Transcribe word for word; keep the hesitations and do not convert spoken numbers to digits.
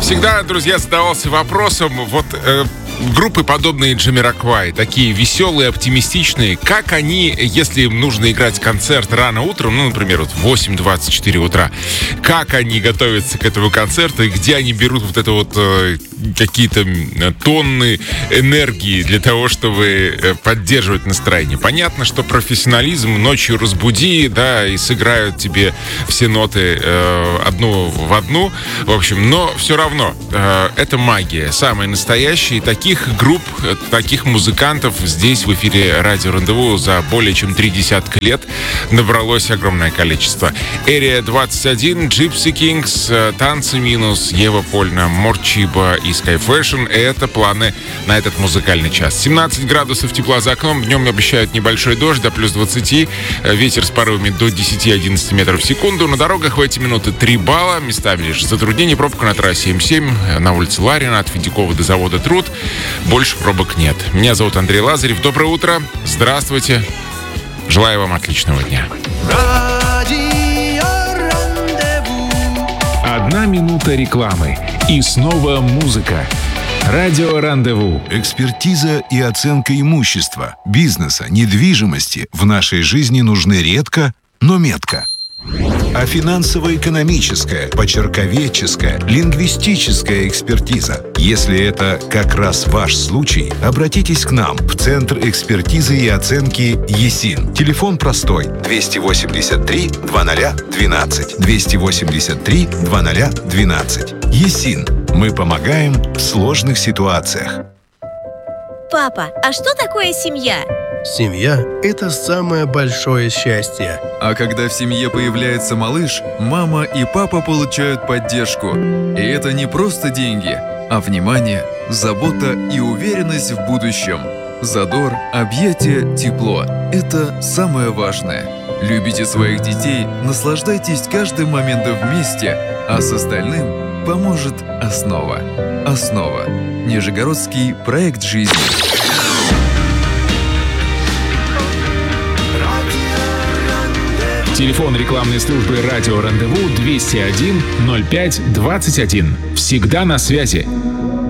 Всегда, друзья, задавался вопросом, вот э, группы, подобные Джамироквай, такие веселые, оптимистичные, как они, если им нужно играть концерт рано утром, ну, например, вот в восемь двадцать четыре утра, как они готовятся к этому концерту и где они берут вот это вот э, какие-то тонны энергии для того, чтобы поддерживать настроение. Понятно, что профессионализм, ночью разбуди, да, и сыграют тебе все ноты э, одну в одну, в общем, но все равно э, это магия, самая настоящая, и таких групп, таких музыкантов здесь в эфире Радио Рандеву за более чем три десятка лет набралось огромное количество. Area двадцать один, Gypsy Kings, Танцы Минус, Ева Польна, Морчиба и Sky Fashion — это планы на этот музыкальный час. семнадцать градусов тепла за окном, днем обещают небольшой дождь до плюс двадцати, ветер с порывами до десяти-одиннадцати метров в секунду. На дорогах в эти минуты три балла, местами лишь затруднение, пробка на трассе эм семь, на улице Ларина от Федякова до завода Труд. Больше пробок нет. Меня зовут Андрей Лазарев. Доброе утро. Здравствуйте. Желаю вам отличного дня. Одна минута рекламы. И снова музыка. Радио Рандеву. Экспертиза и оценка имущества, бизнеса, недвижимости в нашей жизни нужны редко, но метко. А финансово-экономическая, почерковедческая, лингвистическая экспертиза. Если это как раз ваш случай, обратитесь к нам в Центр экспертизы и оценки ЕСИН. Телефон простой: двести восемьдесят три двадцать двенадцать. двести восемьдесят три двадцать двенадцать. ЕСИН. Мы помогаем в сложных ситуациях. Папа, а что такое семья? Семья – это самое большое счастье. А когда в семье появляется малыш, мама и папа получают поддержку. И это не просто деньги, а внимание, забота и уверенность в будущем. Задор, объятия, тепло – это самое важное. Любите своих детей, наслаждайтесь каждым моментом вместе, а с остальным поможет Основа. Основа. Нижегородский проект жизни. Телефон рекламной службы Радио Рандеву двести один ноль пять двадцать один. Всегда на связи.